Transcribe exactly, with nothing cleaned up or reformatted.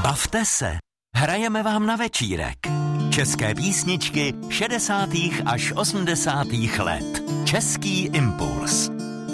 Bavte se. Hrajeme vám na večírek. České písničky šedesátých až osmdesátých let. Český impuls.